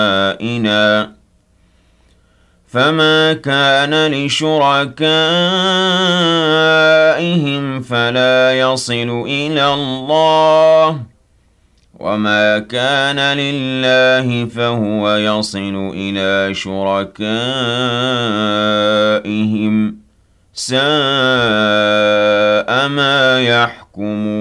شُرَكَائِنَا فَمَا كَانَ لِشُرَكَائِهِمْ فَلَا يَصِلُ إِلَى اللَّهِ وَمَا كَانَ لِلَّهِ فَهُوَ يَصِلُ إِلَى شُرَكَائِهِمْ ۗ سَاءَ مَا يَحْكُمُونَ